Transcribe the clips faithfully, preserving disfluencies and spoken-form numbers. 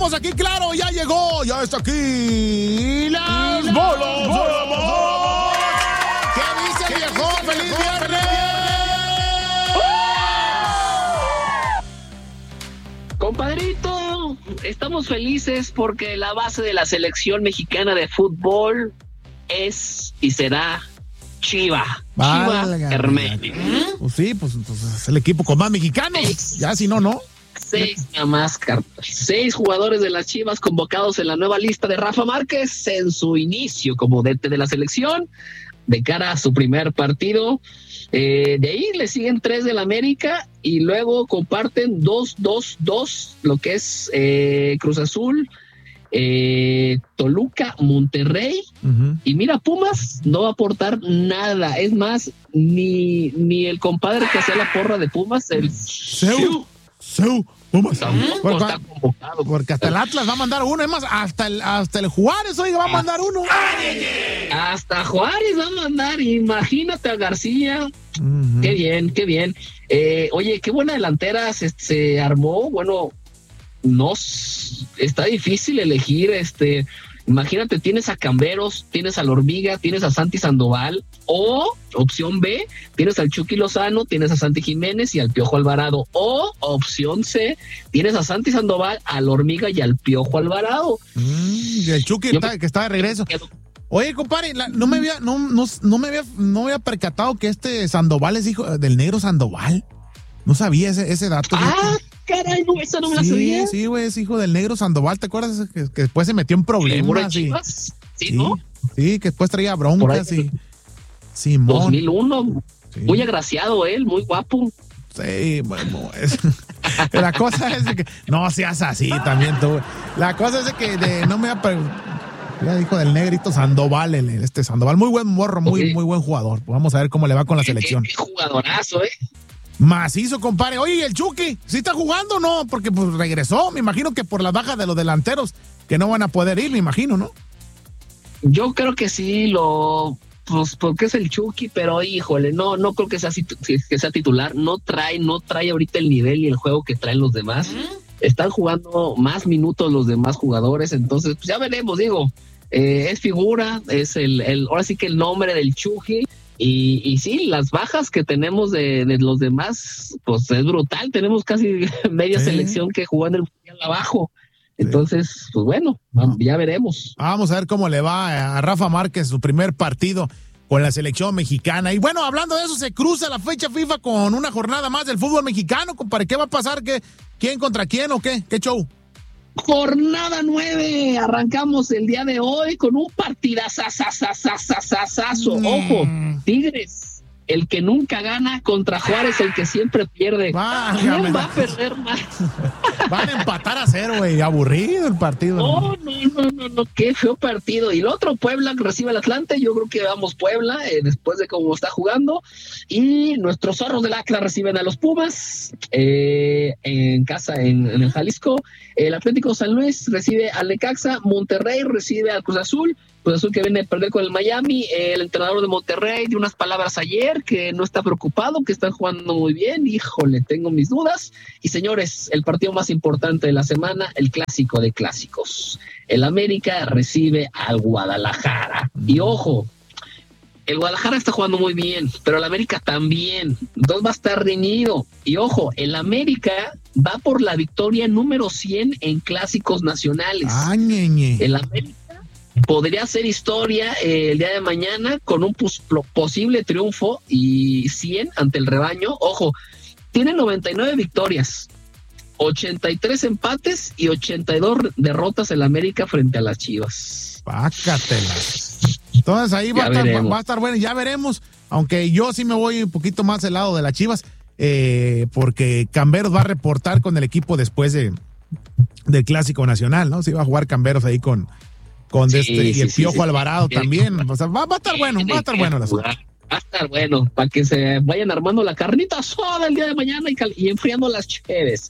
estamos aquí, claro, ya llegó, ya está aquí. Las bolas, bolas, bolas. ¿Qué dice el viejo? ¡Feliz viernes! Compadrito, estamos felices porque la base de la selección mexicana de fútbol es y será Chiva. Chiva Hermético. Pues sí, pues entonces es el equipo con más mexicanos. Seis. Ya si no, no. Seis más cartas. Seis jugadores de las Chivas convocados en la nueva lista de Rafa Márquez en su inicio como D T de la selección de cara a su primer partido. Eh, de ahí le siguen tres del América y luego comparten dos, dos, dos, lo que es eh, Cruz Azul, eh, Toluca, Monterrey. Uh-huh. Y mira, Pumas no va a aportar nada. Es más, ni, ni el compadre que hacía la porra de Pumas, el Seu, Seu, Pumas. Tampoco está convocado. Porque hasta el Atlas va a mandar uno. Es más, hasta el, hasta el Juárez, oiga, va a mandar uno. Hasta Juárez va a mandar. Imagínate a García. Uh-huh. Qué bien, qué bien. Eh, oye, qué buena delantera se, se armó. Bueno, no está difícil elegir. Este, imagínate, tienes a Camberos, tienes a la Hormiga, tienes a Santi Sandoval, o opción B, tienes al Chucky Lozano, tienes a Santi Jiménez y al Piojo Alvarado, o opción C, tienes a Santi Sandoval, a la Hormiga y al Piojo Alvarado. Mm, y el Chucky está, que está de regreso. Oye, compadre, la, no me había, no, no, no me había, no me había percatado que este Sandoval es hijo del negro Sandoval. No sabía ese, ese dato. Ah, caray, no, esa no me sí, la sabía. Sí, güey, es hijo del negro Sandoval. ¿Te acuerdas que, que después se metió en problemas? Y, sí, sí, ¿no? Sí, que después traía broncas y Simón. dos mil uno, sí. Muy agraciado él, muy guapo. Sí, bueno, es, la cosa es de que no seas así también tú. La cosa es de que de, no me voy a ya dijo del negrito Sandoval, el, este Sandoval, muy buen morro, muy, okay. muy buen jugador. Vamos a ver cómo le va con la selección. Qué, qué jugadorazo, eh. Macizo, compadre. Oye, ¿y el Chucky? ¿Sí está jugando o no? Porque pues regresó, me imagino que por la baja de los delanteros que no van a poder ir, me imagino, ¿no? Yo creo que sí, lo pues porque es el Chucky, pero híjole, no, no creo que sea, que sea titular. No trae, no trae ahorita el nivel y el juego que traen los demás. ¿Mm? Están jugando más minutos los demás jugadores, entonces pues ya veremos, digo, eh, es figura, es el, el, ahora sí que el nombre del Chucky. Y, y sí, las bajas que tenemos de, de los demás, pues es brutal. Tenemos casi media sí. selección que jugó en el mundial abajo. Entonces, sí. pues bueno, no. ya veremos. Vamos a ver cómo le va a Rafa Márquez su primer partido con la selección mexicana. Y bueno, hablando de eso, se cruza la fecha FIFA con una jornada más del fútbol mexicano. ¿Para qué va a pasar? ¿Qué, ¿Quién contra quién o qué? ¿Qué show? Jornada nueve, arrancamos el día de hoy con un partidazazazazazazazo. Mm. Ojo, Tigres, el que nunca gana, contra Juárez, el que siempre pierde. Vaya, ¿Quién me... va a perder más? Van a empatar a cero, güey, aburrido el partido. No, no, no, no, no, qué feo partido. Y el otro, Puebla, recibe al Atlante. Yo creo que vamos Puebla, eh, después de cómo está jugando. Y nuestros zorros del Atlas reciben a los Pumas, eh, en casa, en, en el Jalisco. El Atlético San Luis recibe al Necaxa, Monterrey recibe al Cruz Azul, Cruz Azul que viene a perder con el Miami. El entrenador de Monterrey dio unas palabras ayer que no está preocupado, que están jugando muy bien. Híjole, tengo mis dudas. Y señores, el partido más importante de la semana, el clásico de clásicos. El América recibe al Guadalajara. Y ojo, el Guadalajara está jugando muy bien, pero el América también. Entonces va a estar reñido. Y ojo, el América va por la victoria número cien en clásicos nacionales. Ah, ñeñe. El América podría hacer historia eh, el día de mañana con un pos- posible triunfo y cien ante el rebaño. Ojo, tiene noventa y nueve victorias, ochenta y tres empates y ochenta y dos derrotas el América frente a las Chivas. Pácatelas. Entonces ahí va a, estar, va a estar bueno, ya veremos. Aunque yo sí me voy un poquito más al lado de las Chivas, eh, porque Camberos va a reportar con el equipo después de del Clásico Nacional, ¿no? Sí va a jugar Camberos ahí con, con sí, este, y el sí, Piojo sí, Alvarado sí, también. sí. O sea, va, va a estar bueno, va a estar bueno la Va a estar bueno, para que se vayan armando la carnita asada el día de mañana y, cal- y enfriando las cheves.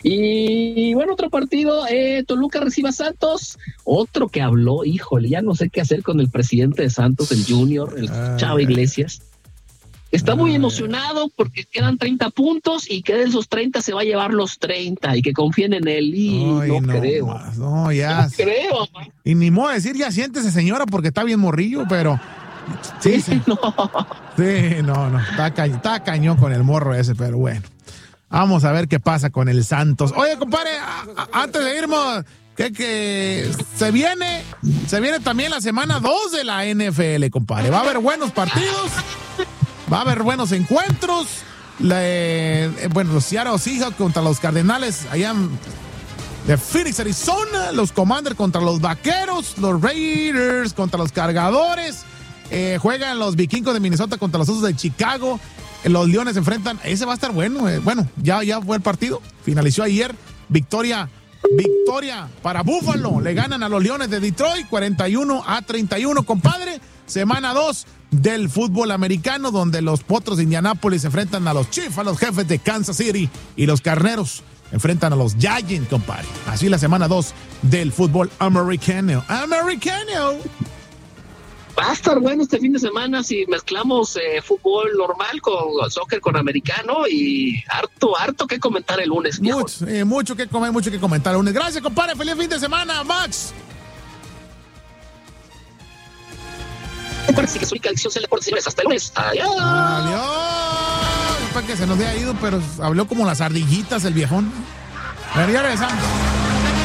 Y bueno, otro partido, eh, Toluca recibe a Santos, otro que habló, híjole, ya no sé qué hacer con el presidente de Santos, el Junior, el Ay, Chavo Iglesias. Está muy emocionado porque quedan treinta puntos y que de esos treinta se va a llevar los treinta y que confíen en él. Y Ay, no, no creo. Más, no, ya. No creo. Y ni modo de decir, ya siéntese, señora, porque está bien morrillo, pero. Sí, sí. No. Sí, no, no. Está, ca... está cañón con el morro ese, pero bueno. Vamos a ver qué pasa con el Santos. Oye, compadre, a, a, antes de irnos, que, que se viene, se viene también la semana dos de la N F L, compadre. Va a haber buenos partidos. Va a haber buenos encuentros. La, eh, bueno, los Seattle Seahawks contra los Cardenales allá en, de Phoenix, Arizona. Los Commanders contra los Vaqueros. Los Raiders contra los Cargadores. Eh, juegan los Vikingos de Minnesota contra los Osos de Chicago. Eh, los Leones se enfrentan. Ese va a estar bueno. Eh, bueno, ya, ya fue el partido. Finalizó ayer. Victoria. Victoria para Buffalo. Le ganan a los Leones de Detroit cuarenta y uno a treinta y uno, compadre. Semana dos del fútbol americano, donde los Potros de Indianápolis se enfrentan a los Chiefs, a los Jefes de Kansas City, y los Carneros enfrentan a los Giants, compadre. Así la semana dos del fútbol americano. Americano. Va a estar bueno este fin de semana si mezclamos eh, fútbol normal con soccer, con americano, y harto, harto que comentar el lunes. Mucho, eh, mucho que comer, mucho que comentar el lunes. Gracias, compadre. Feliz fin de semana, Max. Parece que soy Calcio del Deporte, señores. Hasta el lunes. Adiós. Adiós. Para que se nos haya ido, pero habló como las ardillitas el viejón. Pero ya regresamos.